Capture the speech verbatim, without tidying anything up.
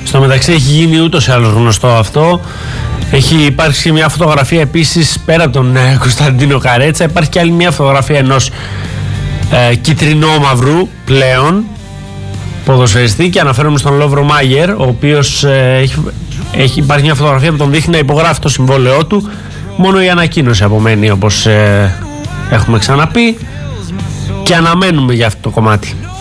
Στο μεταξύ έχει γίνει ούτως ή άλλως γνωστό αυτό. Έχει υπάρξει μια φωτογραφία επίσης πέρα από τον ε, Κωνσταντίνο Καρέτσα. Υπάρχει και άλλη μια φωτογραφία ενός ε, κυτρινόμαυρου πλέον ποδοσφαιριστή, και αναφέρομαι στον Λόβρο Μάγερ, ο οποίος ε, έχει, έχει, υπάρχει μια φωτογραφία που τον δείχνει να υπογράφει το συμβόλαιό του. Μόνο η ανακοίνωση απομένει, όπως ε, έχουμε ξαναπεί, και αναμένουμε για αυτό το κομμάτι.